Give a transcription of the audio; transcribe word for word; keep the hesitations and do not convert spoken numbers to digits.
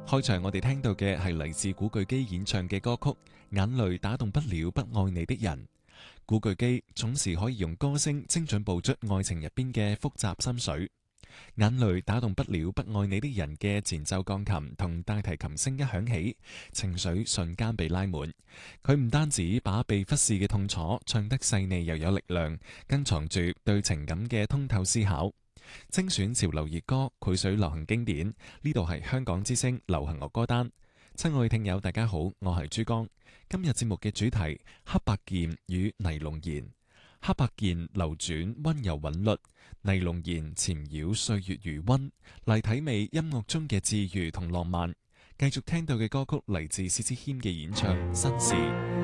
開場我哋聽到嘅係嚟自古巨基演唱嘅歌曲《眼淚打動不了不愛你的人》。古巨基總是可以用歌聲精準捕捉愛情入邊嘅複雜心水。眼淚打動不了不愛你的人嘅前奏鋼琴同大提琴聲一響起，情緒瞬間被拉滿。佢唔單止把被忽視嘅痛楚唱得細膩又有力量，更藏住對情感嘅通透思考。精選潮流熱歌，繪水流行經典。呢度係香港之聲流行樂歌單。親愛聽友大家好，我係珠江。今日節目嘅主題：黑白鍵與尼龍弦。黑白鍵流轉溫柔韻律，尼龍弦纏繞歲月餘溫，嚟體味音樂中嘅治癒同浪漫。繼續聽到嘅歌曲嚟自薛之謙嘅演唱《紳士》。